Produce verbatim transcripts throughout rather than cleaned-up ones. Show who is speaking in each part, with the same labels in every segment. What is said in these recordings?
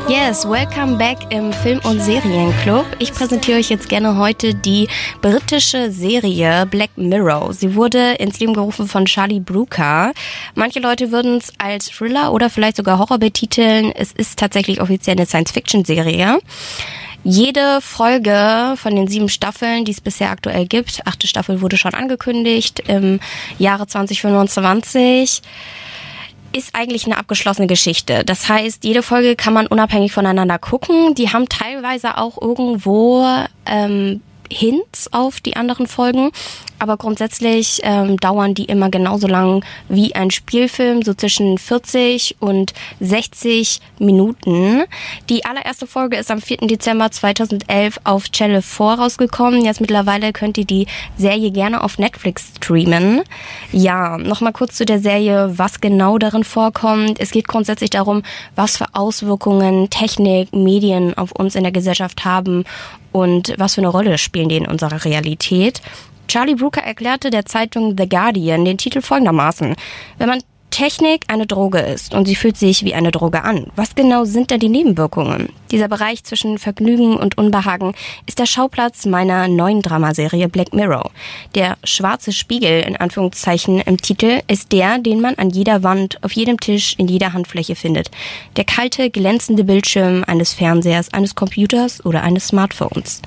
Speaker 1: Yes, welcome back im Film- und Serienclub. Ich präsentiere euch jetzt gerne heute die britische Serie Black Mirror. Sie wurde ins Leben gerufen von Charlie Brooker. Manche Leute würden es als Thriller oder vielleicht sogar Horror betiteln. Es ist tatsächlich offiziell eine Science-Fiction-Serie. Jede Folge von den sieben Staffeln, die es bisher aktuell gibt, achte Staffel wurde schon angekündigt im Jahre zwanzig fünfundzwanzig, ist eigentlich eine abgeschlossene Geschichte. Das heißt, jede Folge kann man unabhängig voneinander gucken. Die haben teilweise auch irgendwo ähm, Hints auf die anderen Folgen, aber grundsätzlich ähm, dauern die immer genauso lang wie ein Spielfilm, so zwischen vierzig und sechzig Minuten. Die allererste Folge ist am vierten Dezember zweitausendelf auf Channel vier rausgekommen. Jetzt mittlerweile könnt ihr die Serie gerne auf Netflix streamen. Ja, nochmal kurz zu der Serie, was genau darin vorkommt. Es geht grundsätzlich darum, was für Auswirkungen Technik, Medien auf uns in der Gesellschaft haben und was für eine Rolle spielen die in unserer Realität. Charlie Brooker erklärte der Zeitung The Guardian den Titel folgendermaßen: Wenn man Technik eine Droge ist und sie fühlt sich wie eine Droge an, was genau sind da die Nebenwirkungen? Dieser Bereich zwischen Vergnügen und Unbehagen ist der Schauplatz meiner neuen Dramaserie Black Mirror. Der schwarze Spiegel, in Anführungszeichen, im Titel ist der, den man an jeder Wand, auf jedem Tisch, in jeder Handfläche findet. Der kalte, glänzende Bildschirm eines Fernsehers, eines Computers oder eines Smartphones.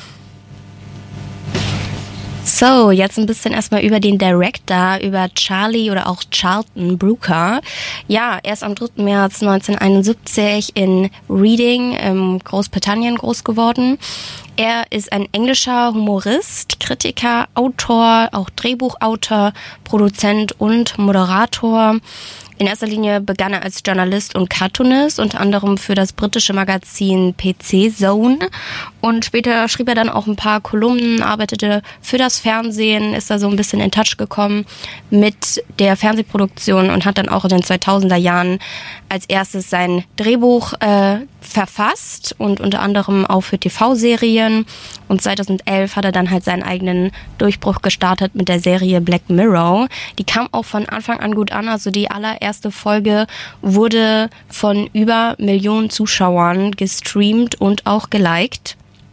Speaker 1: So, jetzt ein bisschen erstmal über den Director, über Charlie oder auch Charlton Brooker. Ja, er ist am dritten März neunzehnhunderteinundsiebzig in Reading in Großbritannien groß geworden. Er ist ein englischer Humorist, Kritiker, Autor, auch Drehbuchautor, Produzent und Moderator. In erster Linie begann er als Journalist und Cartoonist, unter anderem für das britische Magazin P C Zone. Und später schrieb er dann auch ein paar Kolumnen, arbeitete für das Fernsehen, ist da so ein bisschen in Touch gekommen mit der Fernsehproduktion und hat dann auch in den zweitausender Jahren als erstes sein Drehbuch äh, verfasst und unter anderem auch für T V-Serien. Und zweitausendelf hat er dann halt seinen eigenen Durchbruch gestartet mit der Serie Black Mirror. Die kam auch von Anfang an gut an, also die allererste Folge wurde von über Millionen Zuschauern gestreamt und auch geliked.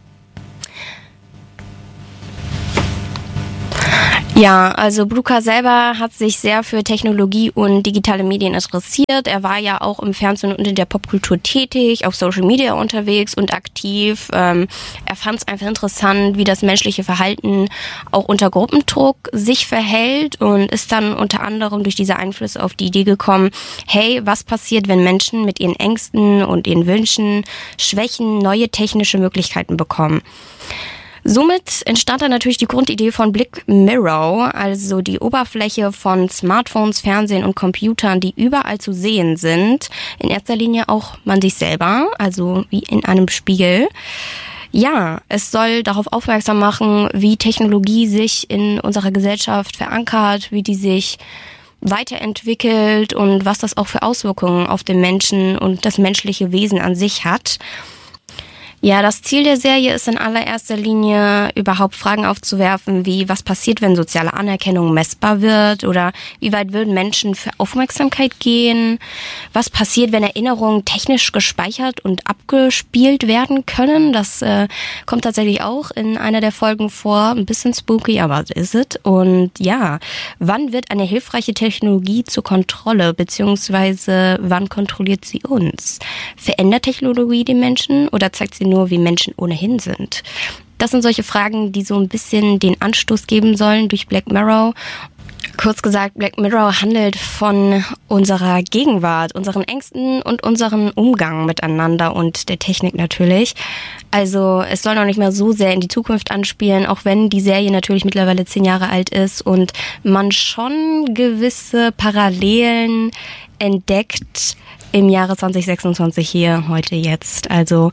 Speaker 1: Ja, also Brooker selber hat sich sehr für Technologie und digitale Medien interessiert. Er war ja auch im Fernsehen und in der Popkultur tätig, auf Social Media unterwegs und aktiv. Ähm, er fand es einfach interessant, wie das menschliche Verhalten auch unter Gruppendruck sich verhält und ist dann unter anderem durch diese Einflüsse auf die Idee gekommen, hey, was passiert, wenn Menschen mit ihren Ängsten und ihren Wünschen, Schwächen, neue technische Möglichkeiten bekommen? Somit entstand dann natürlich die Grundidee von Black Mirror, also die Oberfläche von Smartphones, Fernsehen und Computern, die überall zu sehen sind. In erster Linie auch man sich selber, also wie in einem Spiegel. Ja, es soll darauf aufmerksam machen, wie Technologie sich in unserer Gesellschaft verankert, wie die sich weiterentwickelt und was das auch für Auswirkungen auf den Menschen und das menschliche Wesen an sich hat. Ja, das Ziel der Serie ist in allererster Linie, überhaupt Fragen aufzuwerfen, wie was passiert, wenn soziale Anerkennung messbar wird oder wie weit würden Menschen für Aufmerksamkeit gehen, was passiert, wenn Erinnerungen technisch gespeichert und abgespielt werden können. Das äh, kommt tatsächlich auch in einer der Folgen vor, ein bisschen spooky, aber is it. Und ja, wann wird eine hilfreiche Technologie zur Kontrolle, beziehungsweise wann kontrolliert sie uns? Verändert Technologie die Menschen oder zeigt sie nur, wie Menschen ohnehin sind? Das sind solche Fragen, die so ein bisschen den Anstoß geben sollen durch Black Mirror. Kurz gesagt, Black Mirror handelt von unserer Gegenwart, unseren Ängsten und unseren Umgang miteinander und der Technik natürlich. Also es soll noch nicht mehr so sehr in die Zukunft anspielen, auch wenn die Serie natürlich mittlerweile zehn Jahre alt ist und man schon gewisse Parallelen entdeckt im Jahre zwanzig sechsundzwanzig hier, heute, jetzt. Also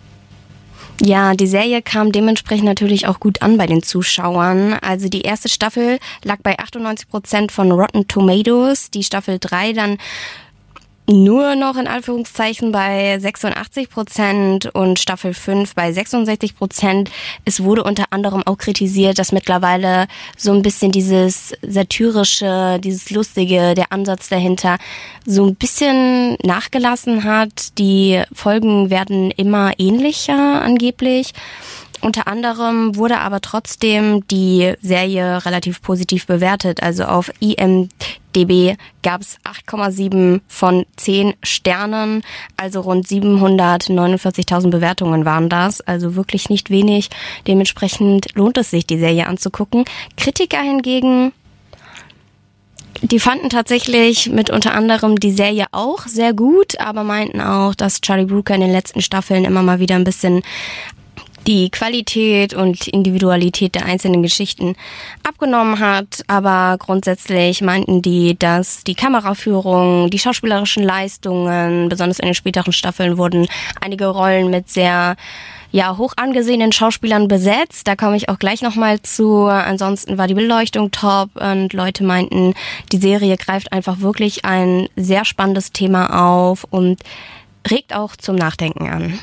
Speaker 1: ja, die Serie kam dementsprechend natürlich auch gut an bei den Zuschauern. Also die erste Staffel lag bei achtundneunzig Prozent von Rotten Tomatoes, die Staffel drei dann nur noch in Anführungszeichen bei sechsundachtzig Prozent und Staffel fünf bei sechsundsechzig Prozent. Es wurde unter anderem auch kritisiert, dass mittlerweile so ein bisschen dieses satirische, dieses lustige, der Ansatz dahinter so ein bisschen nachgelassen hat. Die Folgen werden immer ähnlicher angeblich. Unter anderem wurde aber trotzdem die Serie relativ positiv bewertet. Also auf I M D B gab es acht Komma sieben von zehn Sternen, also rund siebenhundertneunundvierzigtausend Bewertungen waren das. Also wirklich nicht wenig. Dementsprechend lohnt es sich, die Serie anzugucken. Kritiker hingegen, die fanden tatsächlich mit unter anderem die Serie auch sehr gut, aber meinten auch, dass Charlie Brooker in den letzten Staffeln immer mal wieder ein bisschen die Qualität und Individualität der einzelnen Geschichten abgenommen hat. Aber grundsätzlich meinten die, dass die Kameraführung, die schauspielerischen Leistungen, besonders in den späteren Staffeln wurden einige Rollen mit sehr ja hoch angesehenen Schauspielern besetzt. Da komme ich auch gleich nochmal zu. Ansonsten war die Beleuchtung top und Leute meinten, die Serie greift einfach wirklich ein sehr spannendes Thema auf und regt auch zum Nachdenken an.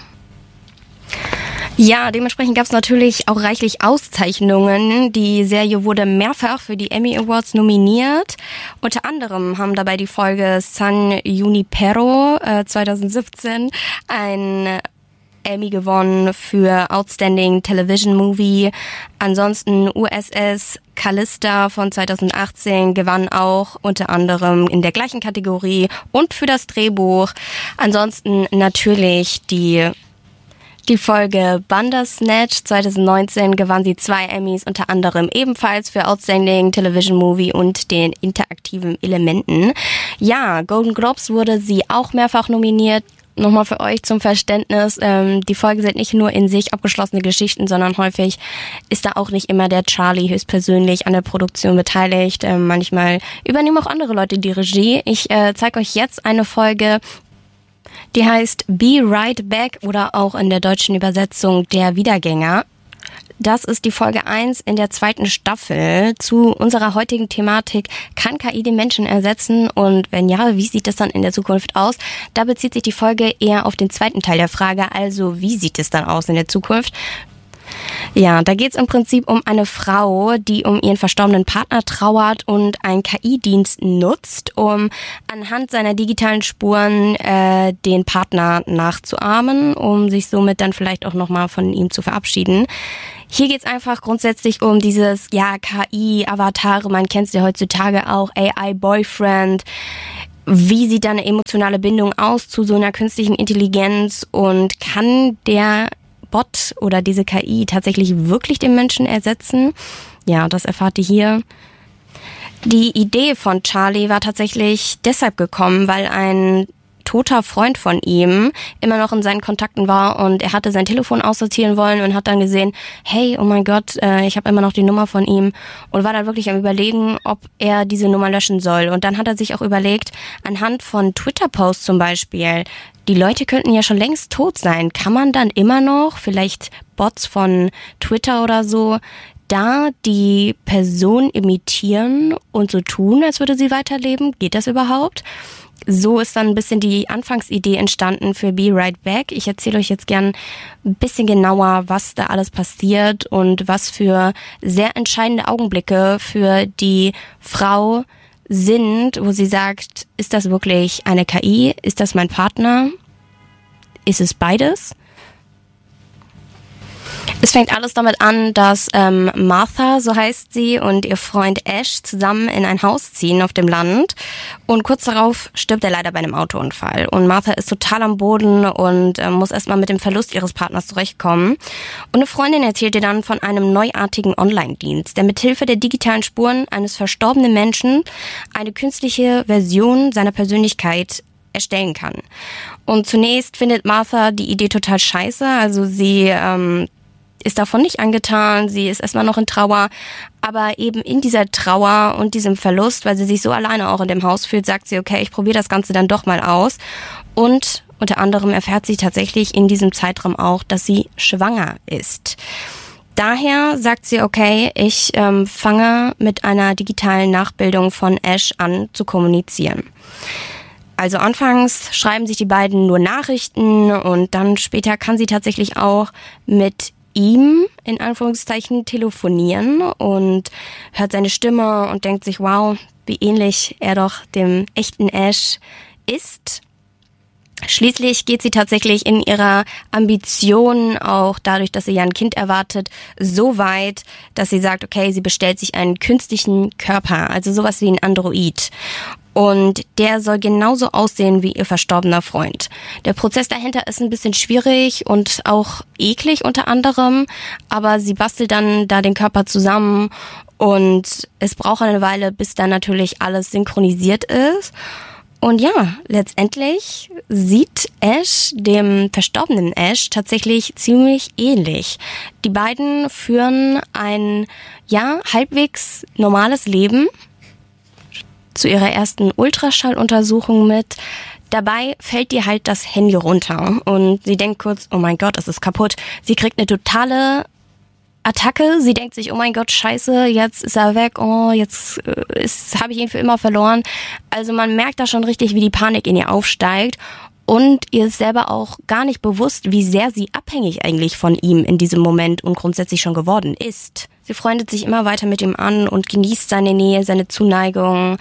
Speaker 1: Ja, dementsprechend gab es natürlich auch reichlich Auszeichnungen. Die Serie wurde mehrfach für die Emmy Awards nominiert. Unter anderem haben dabei die Folge San Junipero äh, zwanzig siebzehn ein Emmy gewonnen für Outstanding Television Movie. Ansonsten U S S Callista von zwanzig achtzehn gewann auch unter anderem in der gleichen Kategorie und für das Drehbuch. Ansonsten natürlich die Die Folge Bandersnatch zwanzig neunzehn gewann sie zwei Emmys, unter anderem ebenfalls für Outstanding Television Movie und den interaktiven Elementen. Ja, Golden Globes wurde sie auch mehrfach nominiert. Nochmal für euch zum Verständnis, ähm, die Folgen sind nicht nur in sich abgeschlossene Geschichten, sondern häufig ist da auch nicht immer der Charlie höchstpersönlich an der Produktion beteiligt. Ähm, manchmal übernehmen auch andere Leute die Regie. Ich äh, zeige euch jetzt eine Folge, die heißt Be Right Back oder auch in der deutschen Übersetzung Der Wiedergänger. Das ist die Folge eins in der zweiten Staffel zu unserer heutigen Thematik. Kann K I den Menschen ersetzen? Und wenn ja, wie sieht es dann in der Zukunft aus? Da bezieht sich die Folge eher auf den zweiten Teil der Frage, also wie sieht es dann aus in der Zukunft? Ja, da geht's im Prinzip um eine Frau, die um ihren verstorbenen Partner trauert und einen K I-Dienst nutzt, um anhand seiner digitalen Spuren äh, den Partner nachzuahmen, um sich somit dann vielleicht auch nochmal von ihm zu verabschieden. Hier geht's einfach grundsätzlich um dieses, ja, K I-Avatare, man kennt es ja heutzutage auch, A I-Boyfriend. Wie sieht da eine emotionale Bindung aus zu so einer künstlichen Intelligenz und kann der Bot oder diese K I tatsächlich wirklich den Menschen ersetzen? Ja, das erfahrt ihr hier. Die Idee von Charlie war tatsächlich deshalb gekommen, weil ein toter Freund von ihm immer noch in seinen Kontakten war und er hatte sein Telefon aussortieren wollen und hat dann gesehen, hey, oh mein Gott, äh, ich habe immer noch die Nummer von ihm und war dann wirklich am Überlegen, ob er diese Nummer löschen soll. Und dann hat er sich auch überlegt, anhand von Twitter-Posts zum Beispiel, die Leute könnten ja schon längst tot sein. Kann man dann immer noch, vielleicht Bots von Twitter oder so, da die Person imitieren und so tun, als würde sie weiterleben? Geht das überhaupt? So ist dann ein bisschen die Anfangsidee entstanden für Be Right Back. Ich erzähle euch jetzt gern ein bisschen genauer, was da alles passiert und was für sehr entscheidende Augenblicke für die Frau sind, wo sie sagt, ist das wirklich eine K I? Ist das mein Partner? Ist es beides? Es fängt alles damit an, dass ähm, Martha, so heißt sie, und ihr Freund Ash zusammen in ein Haus ziehen auf dem Land. Und kurz darauf stirbt er leider bei einem Autounfall. Und Martha ist total am Boden und äh, muss erstmal mit dem Verlust ihres Partners zurechtkommen. Und eine Freundin erzählt ihr dann von einem neuartigen Online-Dienst, der mithilfe der digitalen Spuren eines verstorbenen Menschen eine künstliche Version seiner Persönlichkeit erstellen kann. Und zunächst findet Martha die Idee total scheiße. Also sie ähm, ist davon nicht angetan, sie ist erstmal noch in Trauer, aber eben in dieser Trauer und diesem Verlust, weil sie sich so alleine auch in dem Haus fühlt, sagt sie, okay, ich probiere das Ganze dann doch mal aus. Und unter anderem erfährt sie tatsächlich in diesem Zeitraum auch, dass sie schwanger ist. Daher sagt sie, okay, ich ähm, fange mit einer digitalen Nachbildung von Ash an zu kommunizieren. Also anfangs schreiben sich die beiden nur Nachrichten und dann später kann sie tatsächlich auch mit ihm, in Anführungszeichen, telefonieren und hört seine Stimme und denkt sich, wow, wie ähnlich er doch dem echten Ash ist. Schließlich geht sie tatsächlich in ihrer Ambition, auch dadurch, dass sie ja ein Kind erwartet, so weit, dass sie sagt, okay, sie bestellt sich einen künstlichen Körper, also sowas wie ein Android. Und der soll genauso aussehen wie ihr verstorbener Freund. Der Prozess dahinter ist ein bisschen schwierig und auch eklig unter anderem, aber sie bastelt dann da den Körper zusammen und es braucht eine Weile, bis dann natürlich alles synchronisiert ist. Und ja, letztendlich sieht Ash dem verstorbenen Ash tatsächlich ziemlich ähnlich. Die beiden führen ein, ja, halbwegs normales Leben zu ihrer ersten Ultraschalluntersuchung mit. Dabei fällt ihr halt das Handy runter und sie denkt kurz, oh mein Gott, es ist kaputt. Sie kriegt eine totale Attacke. Sie denkt sich, oh mein Gott, scheiße, jetzt ist er weg, oh, jetzt ist, habe ich ihn für immer verloren. Also man merkt da schon richtig, wie die Panik in ihr aufsteigt und ihr ist selber auch gar nicht bewusst, wie sehr sie abhängig eigentlich von ihm in diesem Moment und grundsätzlich schon geworden ist. Sie freundet sich immer weiter mit ihm an und genießt seine Nähe, seine Zuneigung.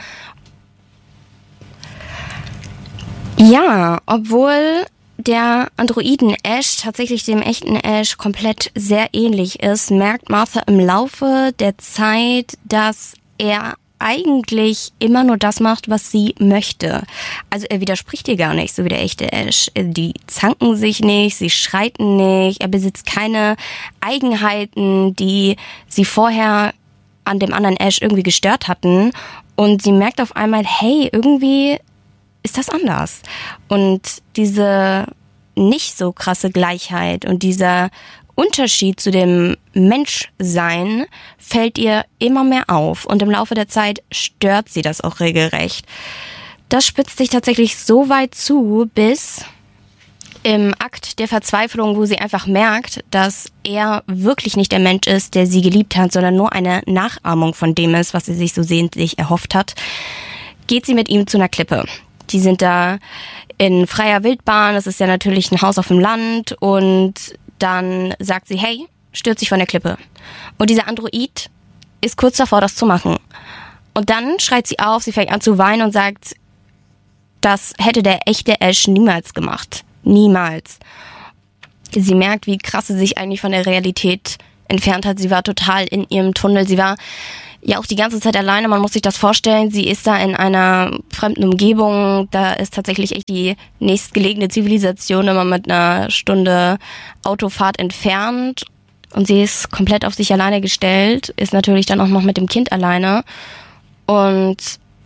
Speaker 1: Ja, obwohl der Androiden Ash tatsächlich dem echten Ash komplett sehr ähnlich ist, merkt Martha im Laufe der Zeit, dass er eigentlich immer nur das macht, was sie möchte. Also er widerspricht ihr gar nicht, so wie der echte Ash. Die zanken sich nicht, sie schreiten nicht, er besitzt keine Eigenheiten, die sie vorher an dem anderen Ash irgendwie gestört hatten. Und sie merkt auf einmal, hey, irgendwie ist das anders. Und diese nicht so krasse Gleichheit und dieser Unterschied zu dem Menschsein fällt ihr immer mehr auf und im Laufe der Zeit stört sie das auch regelrecht. Das spitzt sich tatsächlich so weit zu, bis im Akt der Verzweiflung, wo sie einfach merkt, dass er wirklich nicht der Mensch ist, der sie geliebt hat, sondern nur eine Nachahmung von dem ist, was sie sich so sehnlich erhofft hat, geht sie mit ihm zu einer Klippe. Die sind da in freier Wildbahn, das ist ja natürlich ein Haus auf dem Land und dann sagt sie, hey, stürz dich von der Klippe. Und dieser Android ist kurz davor, das zu machen. Und dann schreit sie auf, sie fängt an zu weinen und sagt, das hätte der echte Ash niemals gemacht. Niemals. Sie merkt, wie krass sie sich eigentlich von der Realität entfernt hat. Sie war total in ihrem Tunnel. Sie war ja auch die ganze Zeit alleine. Man muss sich das vorstellen. Sie ist da in einer fremden Umgebung. Da ist tatsächlich echt die nächstgelegene Zivilisation immer mit einer Stunde Autofahrt entfernt. Und sie ist komplett auf sich alleine gestellt. Ist natürlich dann auch noch mit dem Kind alleine. Und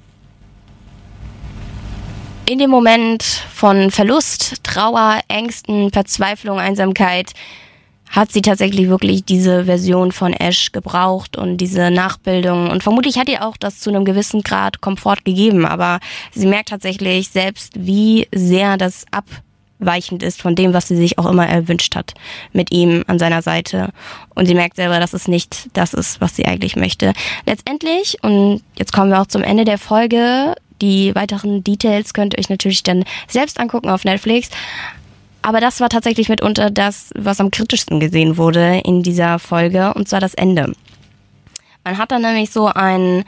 Speaker 1: in dem Moment von Verlust, Trauer, Ängsten, Verzweiflung, Einsamkeit hat sie tatsächlich wirklich diese Version von Ash gebraucht und diese Nachbildung. Und vermutlich hat ihr auch das zu einem gewissen Grad Komfort gegeben, aber sie merkt tatsächlich selbst, wie sehr das abweichend ist von dem, was sie sich auch immer erwünscht hat mit ihm an seiner Seite. Und sie merkt selber, dass es nicht das ist, was sie eigentlich möchte. Letztendlich, und jetzt kommen wir auch zum Ende der Folge, die weiteren Details könnt ihr euch natürlich dann selbst angucken auf Netflix. Aber das war tatsächlich mitunter das, was am kritischsten gesehen wurde in dieser Folge, und zwar das Ende. Man hat dann nämlich so einen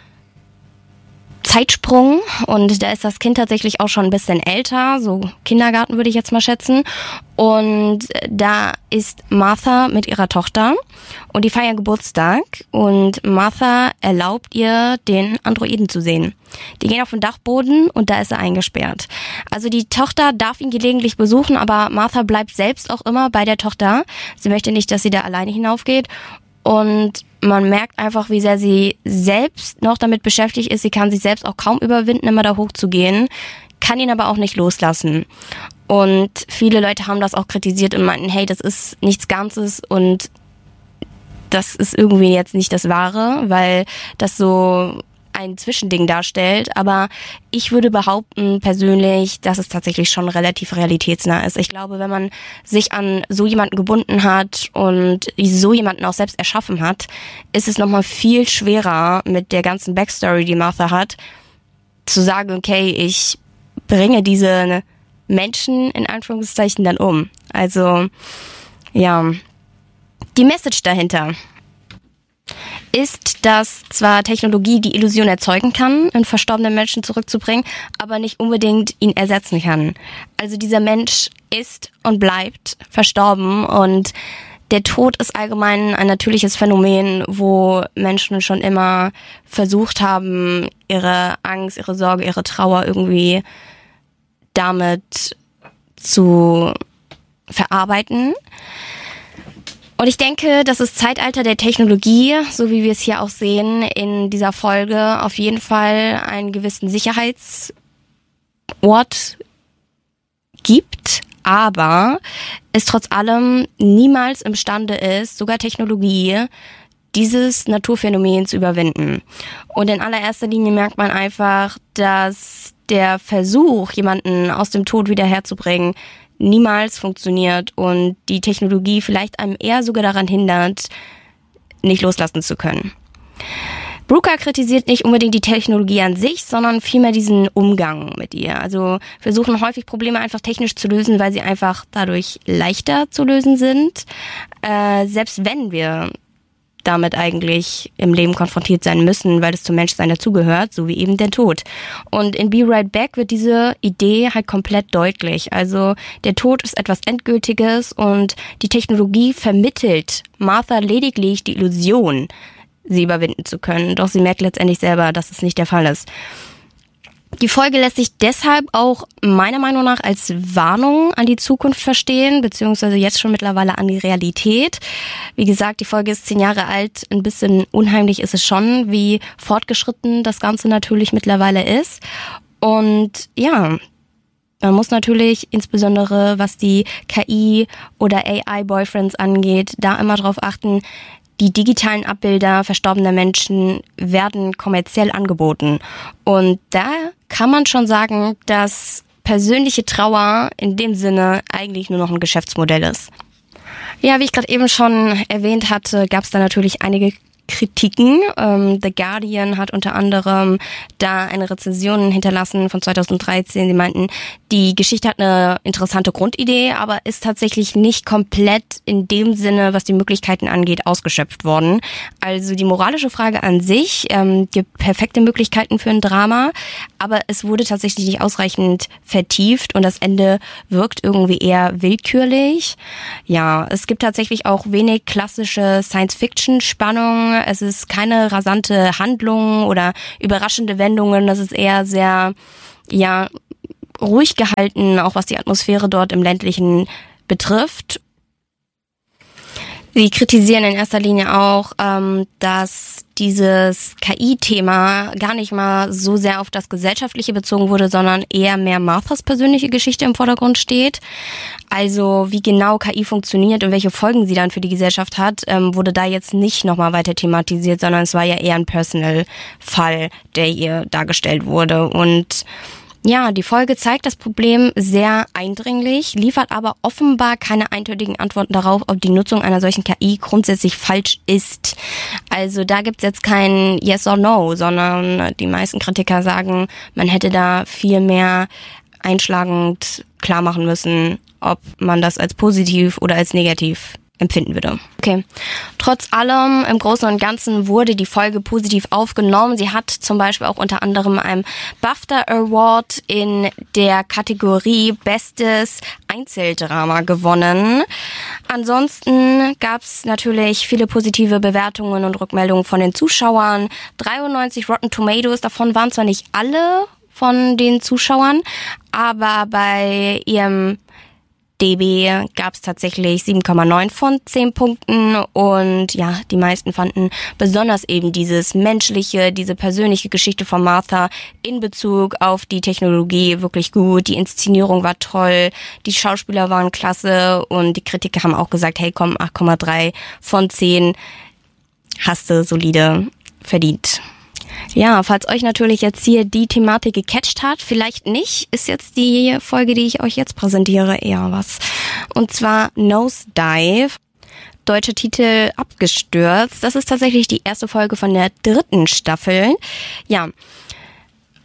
Speaker 1: Zeitsprung und da ist das Kind tatsächlich auch schon ein bisschen älter, so Kindergarten würde ich jetzt mal schätzen. Und da ist Martha mit ihrer Tochter und die feiern Geburtstag und Martha erlaubt ihr, den Androiden zu sehen. Die gehen auf den Dachboden und da ist er eingesperrt. Also die Tochter darf ihn gelegentlich besuchen, aber Martha bleibt selbst auch immer bei der Tochter. Sie möchte nicht, dass sie da alleine hinaufgeht. Und man merkt einfach, wie sehr sie selbst noch damit beschäftigt ist. Sie kann sich selbst auch kaum überwinden, immer da hochzugehen, kann ihn aber auch nicht loslassen. Und viele Leute haben das auch kritisiert und meinten, hey, das ist nichts Ganzes und das ist irgendwie jetzt nicht das Wahre, weil das so ein Zwischending darstellt, aber ich würde behaupten persönlich, dass es tatsächlich schon relativ realitätsnah ist. Ich glaube, wenn man sich an so jemanden gebunden hat und so jemanden auch selbst erschaffen hat, ist es nochmal viel schwerer mit der ganzen Backstory, die Martha hat, zu sagen, okay, ich bringe diese Menschen in Anführungszeichen dann um. Also, ja, die Message dahinter ist, dass zwar Technologie die Illusion erzeugen kann, einen verstorbenen Menschen zurückzubringen, aber nicht unbedingt ihn ersetzen kann. Also dieser Mensch ist und bleibt verstorben und der Tod ist allgemein ein natürliches Phänomen, wo Menschen schon immer versucht haben, ihre Angst, ihre Sorge, ihre Trauer irgendwie damit zu verarbeiten. Und ich denke, dass das Zeitalter der Technologie, so wie wir es hier auch sehen in dieser Folge, auf jeden Fall einen gewissen Sicherheitsort gibt, aber es trotz allem niemals imstande ist, sogar Technologie, dieses Naturphänomen zu überwinden. Und in allererster Linie merkt man einfach, dass der Versuch, jemanden aus dem Tod wieder herzubringen, niemals funktioniert und die Technologie vielleicht einem eher sogar daran hindert, nicht loslassen zu können. Brooker kritisiert nicht unbedingt die Technologie an sich, sondern vielmehr diesen Umgang mit ihr. Also versuchen häufig Probleme einfach technisch zu lösen, weil sie einfach dadurch leichter zu lösen sind, äh, selbst wenn wir damit eigentlich im Leben konfrontiert sein müssen, weil es zum Menschsein dazugehört, so wie eben der Tod. Und in Be Right Back wird diese Idee halt komplett deutlich. Also der Tod ist etwas Endgültiges und die Technologie vermittelt Martha lediglich die Illusion, sie überwinden zu können. Doch sie merkt letztendlich selber, dass es nicht der Fall ist. Die Folge lässt sich deshalb auch meiner Meinung nach als Warnung an die Zukunft verstehen, beziehungsweise jetzt schon mittlerweile an die Realität. Wie gesagt, die Folge ist zehn Jahre alt. Ein bisschen unheimlich ist es schon, wie fortgeschritten das Ganze natürlich mittlerweile ist. Und ja, man muss natürlich insbesondere, was die K I- oder A I-Boyfriends angeht, da immer drauf achten, die digitalen Abbilder verstorbener Menschen werden kommerziell angeboten. Und da kann man schon sagen, dass persönliche Trauer in dem Sinne eigentlich nur noch ein Geschäftsmodell ist. Ja, wie ich gerade eben schon erwähnt hatte, gab es da natürlich einige Kritiken. Ähm, The Guardian hat unter anderem da eine Rezension hinterlassen von zweitausenddreizehn. Sie meinten, die Geschichte hat eine interessante Grundidee, aber ist tatsächlich nicht komplett in dem Sinne, was die Möglichkeiten angeht, ausgeschöpft worden. Also die moralische Frage an sich ähm, gibt perfekte Möglichkeiten für ein Drama, aber es wurde tatsächlich nicht ausreichend vertieft und das Ende wirkt irgendwie eher willkürlich. Ja, es gibt tatsächlich auch wenig klassische Science-Fiction-Spannung. Es ist keine rasante Handlung oder überraschende Wendungen. Das ist eher sehr, ja, ruhig gehalten, auch was die Atmosphäre dort im ländlichen betrifft. Sie kritisieren in erster Linie auch, ähm, dass dieses K I-Thema gar nicht mal so sehr auf das Gesellschaftliche bezogen wurde, sondern eher mehr Marthas persönliche Geschichte im Vordergrund steht. Also wie genau K I funktioniert und welche Folgen sie dann für die Gesellschaft hat, ähm, wurde da jetzt nicht nochmal weiter thematisiert, sondern es war ja eher ein Personal-Fall, der hier dargestellt wurde. Und ja, die Folge zeigt das Problem sehr eindringlich, liefert aber offenbar keine eindeutigen Antworten darauf, ob die Nutzung einer solchen K I grundsätzlich falsch ist. Also da gibt's jetzt kein Yes or No, sondern die meisten Kritiker sagen, man hätte da viel mehr einschlagend klar machen müssen, ob man das als positiv oder als negativ empfinden würde. Okay. Trotz allem, im Großen und Ganzen wurde die Folge positiv aufgenommen. Sie hat zum Beispiel auch unter anderem einen BAFTA Award in der Kategorie Bestes Einzeldrama gewonnen. Ansonsten gab es natürlich viele positive Bewertungen und Rückmeldungen von den Zuschauern. dreiundneunzig Rotten Tomatoes, davon waren zwar nicht alle von den Zuschauern, aber bei ihrem D B gab es tatsächlich sieben Komma neun von zehn Punkten und ja, die meisten fanden besonders eben dieses menschliche, diese persönliche Geschichte von Martha in Bezug auf die Technologie wirklich gut. Die Inszenierung war toll, die Schauspieler waren klasse und die Kritiker haben auch gesagt, hey komm, acht Komma drei von zehn hast du solide verdient. Ja, falls euch natürlich jetzt hier die Thematik gecatcht hat, vielleicht nicht, ist jetzt die Folge, die ich euch jetzt präsentiere, eher was. Und zwar Nosedive, deutscher Titel Abgestürzt. Das ist tatsächlich die erste Folge von der dritten Staffel. Ja,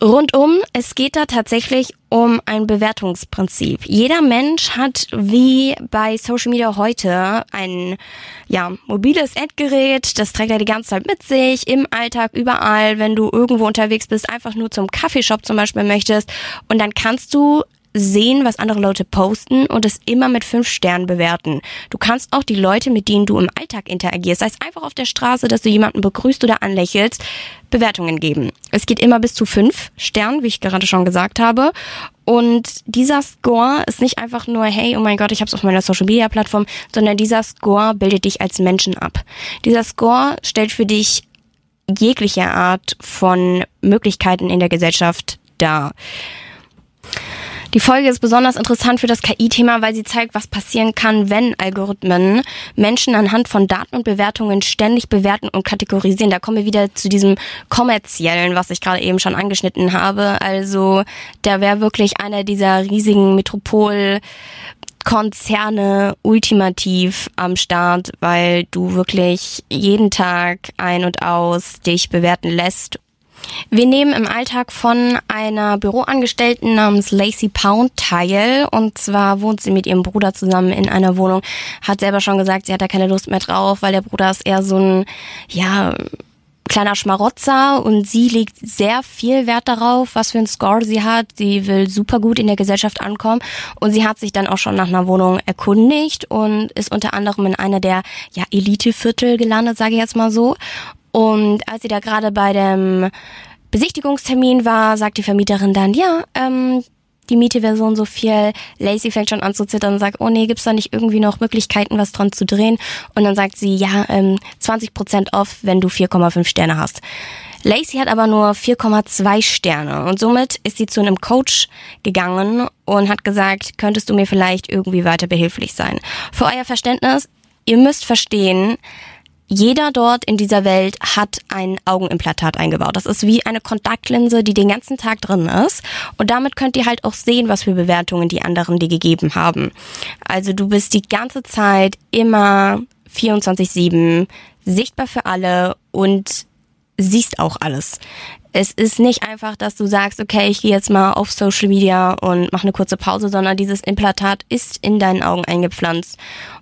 Speaker 1: Rundum, es geht da tatsächlich um ein Bewertungsprinzip. Jeder Mensch hat wie bei Social Media heute ein ja mobiles Endgerät, das trägt er die ganze Zeit mit sich, im Alltag, überall, wenn du irgendwo unterwegs bist, einfach nur zum Kaffeeshop zum Beispiel möchtest und dann kannst du sehen, was andere Leute posten und es immer mit fünf Sternen bewerten. Du kannst auch die Leute, mit denen du im Alltag interagierst, sei es einfach auf der Straße, dass du jemanden begrüßt oder anlächelst, Bewertungen geben. Es geht immer bis zu fünf Sternen, wie ich gerade schon gesagt habe. Und dieser Score ist nicht einfach nur, hey, oh mein Gott, ich habe es auf meiner Social-Media-Plattform, sondern dieser Score bildet dich als Menschen ab. Dieser Score stellt für dich jegliche Art von Möglichkeiten in der Gesellschaft dar. Die Folge ist besonders interessant für das K I-Thema, weil sie zeigt, was passieren kann, wenn Algorithmen Menschen anhand von Daten und Bewertungen ständig bewerten und kategorisieren. Da kommen wir wieder zu diesem Kommerziellen, was ich gerade eben schon angeschnitten habe. Also da wäre wirklich einer dieser riesigen Metropolkonzerne ultimativ am Start, weil du wirklich jeden Tag ein und aus dich bewerten lässt. Wir nehmen im Alltag von einer Büroangestellten namens Lacey Pound teil. Und zwar wohnt sie mit ihrem Bruder zusammen in einer Wohnung. Hat selber schon gesagt, sie hat da keine Lust mehr drauf, weil der Bruder ist eher so ein, ja, kleiner Schmarotzer. Und sie legt sehr viel Wert darauf, was für einen Score sie hat. Sie will super gut in der Gesellschaft ankommen. Und sie hat sich dann auch schon nach einer Wohnung erkundigt und ist unter anderem in einer der, ja, Eliteviertel gelandet, sage ich jetzt mal so. Und als sie da gerade bei dem Besichtigungstermin war, sagt die Vermieterin dann, ja, ähm, die Miete wäre so und so viel. Lacey fängt schon an zu zittern und sagt, oh nee, gibt's da nicht irgendwie noch Möglichkeiten, was dran zu drehen? Und dann sagt sie, ja, ähm, zwanzig Prozent off, wenn du vier Komma fünf Sterne hast. Lacey hat aber nur vier Komma zwei Sterne und somit ist sie zu einem Coach gegangen und hat gesagt, könntest du mir vielleicht irgendwie weiter behilflich sein? Für euer Verständnis, ihr müsst verstehen, jeder dort in dieser Welt hat ein Augenimplantat eingebaut. Das ist wie eine Kontaktlinse, die den ganzen Tag drin ist. Und damit könnt ihr halt auch sehen, was für Bewertungen die anderen dir gegeben haben. Also du bist die ganze Zeit immer vierundzwanzig sieben sichtbar für alle und siehst auch alles. Es ist nicht einfach, dass du sagst, okay, ich gehe jetzt mal auf Social Media und mache eine kurze Pause, sondern dieses Implantat ist in deinen Augen eingepflanzt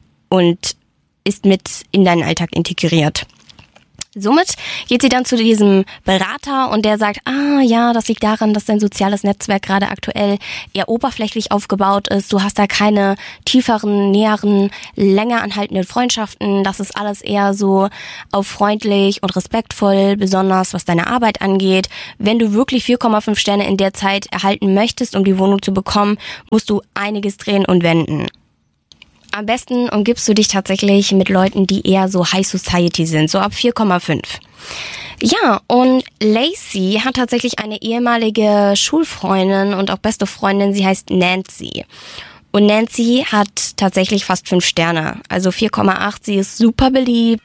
Speaker 1: und ist mit in deinen Alltag integriert. Somit geht sie dann zu diesem Berater und der sagt, ah ja, das liegt daran, dass dein soziales Netzwerk gerade aktuell eher oberflächlich aufgebaut ist. Du hast da keine tieferen, näheren, länger anhaltenden Freundschaften. Das ist alles eher so auf freundlich und respektvoll, besonders was deine Arbeit angeht. Wenn du wirklich vier Komma fünf Sterne in der Zeit erhalten möchtest, um die Wohnung zu bekommen, musst du einiges drehen und wenden. Am besten umgibst du dich tatsächlich mit Leuten, die eher so High Society sind, so ab vier Komma fünf. Ja, und Lacey hat tatsächlich eine ehemalige Schulfreundin und auch beste Freundin, sie heißt Nancy. Und Nancy hat tatsächlich fast fünf Sterne, also vier Komma acht, sie ist super beliebt.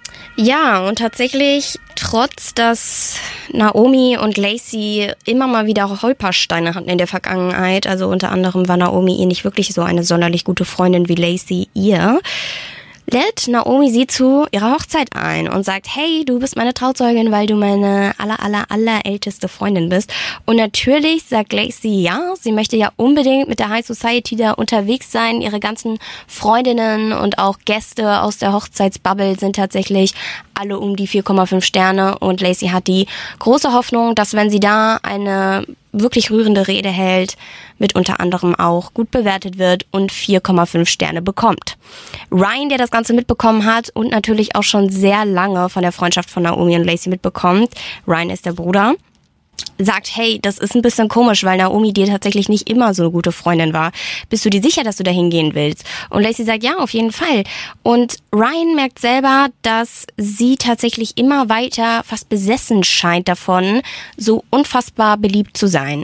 Speaker 1: Ja, und tatsächlich, trotz dass Naomi und Lacey immer mal wieder Holpersteine hatten in der Vergangenheit, also unter anderem war Naomi ihr nicht wirklich so eine sonderlich gute Freundin wie Lacey ihr, lädt Naomi sie zu ihrer Hochzeit ein und sagt, hey, du bist meine Trauzeugin, weil du meine aller, aller, aller älteste Freundin bist. Und natürlich sagt Lacey ja, sie möchte ja unbedingt mit der High Society da unterwegs sein. Ihre ganzen Freundinnen und auch Gäste aus der Hochzeitsbubble sind tatsächlich alle um die vier Komma fünf Sterne. Und Lacey hat die große Hoffnung, dass wenn sie da eine wirklich rührende Rede hält, mit unter anderem auch gut bewertet wird und vier Komma fünf Sterne bekommt. Ryan, der das Ganze mitbekommen hat und natürlich auch schon sehr lange von der Freundschaft von Naomi und Lacey mitbekommt, Ryan ist der Bruder, sagt, hey, das ist ein bisschen komisch, weil Naomi dir tatsächlich nicht immer so eine gute Freundin war. Bist du dir sicher, dass du da hingehen willst? Und Lacey sagt, ja, auf jeden Fall. Und Ryan merkt selber, dass sie tatsächlich immer weiter fast besessen scheint davon, so unfassbar beliebt zu sein.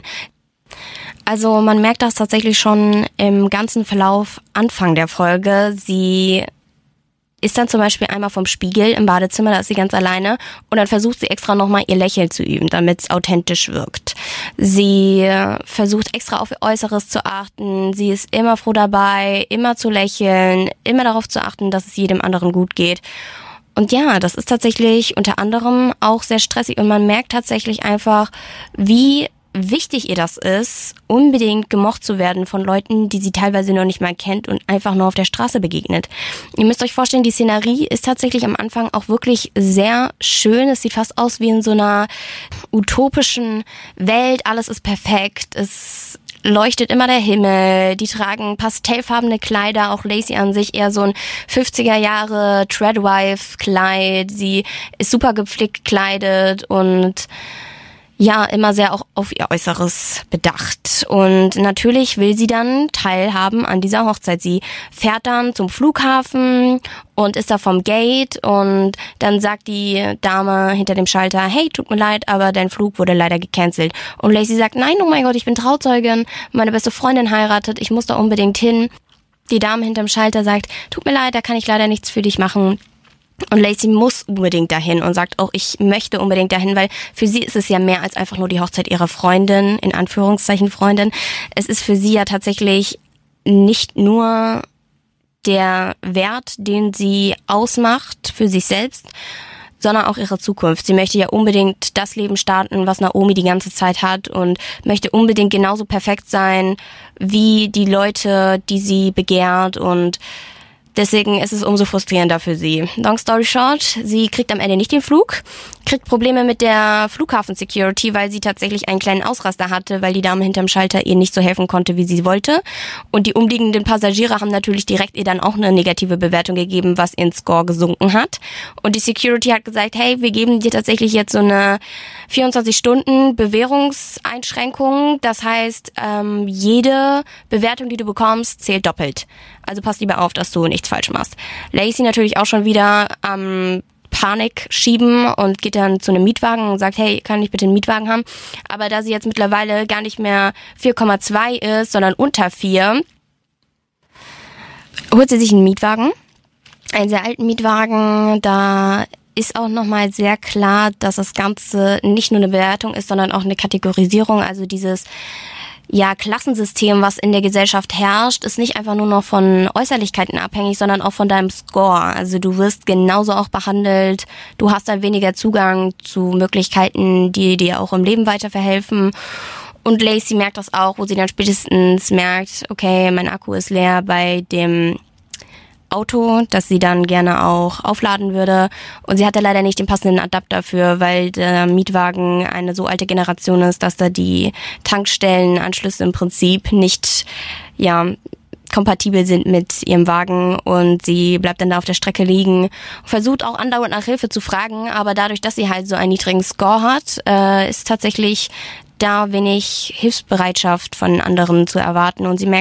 Speaker 1: Also man merkt das tatsächlich schon im ganzen Verlauf Anfang der Folge. Sie ist dann zum Beispiel einmal vom Spiegel im Badezimmer, da ist sie ganz alleine und dann versucht sie extra nochmal ihr Lächeln zu üben, damit es authentisch wirkt. Sie versucht extra auf ihr Äußeres zu achten, sie ist immer froh dabei, immer zu lächeln, immer darauf zu achten, dass es jedem anderen gut geht. Und ja, das ist tatsächlich unter anderem auch sehr stressig und man merkt tatsächlich einfach, wie wichtig ihr das ist, unbedingt gemocht zu werden von Leuten, die sie teilweise noch nicht mal kennt und einfach nur auf der Straße begegnet. Ihr müsst euch vorstellen, die Szenerie ist tatsächlich am Anfang auch wirklich sehr schön. Es sieht fast aus wie in so einer utopischen Welt. Alles ist perfekt. Es leuchtet immer der Himmel. Die tragen pastellfarbene Kleider. Auch Lacey an sich eher so ein fünfziger Jahre Treadwife-Kleid. Sie ist super gepflegt gekleidet und ja, immer sehr auch auf ihr Äußeres bedacht. Und natürlich will sie dann teilhaben an dieser Hochzeit. Sie fährt dann zum Flughafen und ist da vom Gate und dann sagt die Dame hinter dem Schalter, hey, tut mir leid, aber dein Flug wurde leider gecancelt. Und Lacey sagt, nein, oh mein Gott, ich bin Trauzeugin, meine beste Freundin heiratet, ich muss da unbedingt hin. Die Dame hinterm Schalter sagt, tut mir leid, da kann ich leider nichts für dich machen. Und Lacey muss unbedingt dahin und sagt auch, ich möchte unbedingt dahin, weil für sie ist es ja mehr als einfach nur die Hochzeit ihrer Freundin, in Anführungszeichen Freundin. Es ist für sie ja tatsächlich nicht nur der Wert, den sie ausmacht für sich selbst, sondern auch ihre Zukunft. Sie möchte ja unbedingt das Leben starten, was Naomi die ganze Zeit hat und möchte unbedingt genauso perfekt sein wie die Leute, die sie begehrt und deswegen ist es umso frustrierender für sie. Long story short, sie kriegt am Ende nicht den Flug, kriegt Probleme mit der Flughafen-Security, weil sie tatsächlich einen kleinen Ausraster hatte, weil die Dame hinterm Schalter ihr nicht so helfen konnte, wie sie wollte. Und die umliegenden Passagiere haben natürlich direkt ihr dann auch eine negative Bewertung gegeben, was ihren Score gesunken hat. Und die Security hat gesagt, hey, wir geben dir tatsächlich jetzt so eine vierundzwanzig Stunden Bewährungseinschränkung. Das heißt, ähm, jede Bewertung, die du bekommst, zählt doppelt. Also pass lieber auf, dass du nichts falsch machst. Lacey natürlich auch schon wieder am ähm, Panik schieben und geht dann zu einem Mietwagen und sagt, hey, kann ich bitte einen Mietwagen haben? Aber da sie jetzt mittlerweile gar nicht mehr vier Komma zwei ist, sondern unter vier, holt sie sich einen Mietwagen. Einen sehr alten Mietwagen, da ist auch nochmal sehr klar, dass das Ganze nicht nur eine Bewertung ist, sondern auch eine Kategorisierung, also dieses ja, Klassensystem, was in der Gesellschaft herrscht, ist nicht einfach nur noch von Äußerlichkeiten abhängig, sondern auch von deinem Score. Also du wirst genauso auch behandelt, du hast dann weniger Zugang zu Möglichkeiten, die dir auch im Leben weiterverhelfen. Und Lacey merkt das auch, wo sie dann spätestens merkt, okay, mein Akku ist leer bei dem Auto, das sie dann gerne auch aufladen würde. Und sie hatte leider nicht den passenden Adapter dafür, weil der Mietwagen eine so alte Generation ist, dass da die Tankstellenanschlüsse im Prinzip nicht, ja, kompatibel sind mit ihrem Wagen und sie bleibt dann da auf der Strecke liegen, versucht auch andauernd nach Hilfe zu fragen, aber dadurch, dass sie halt so einen niedrigen Score hat, äh, ist tatsächlich da wenig Hilfsbereitschaft von anderen zu erwarten und sie merkt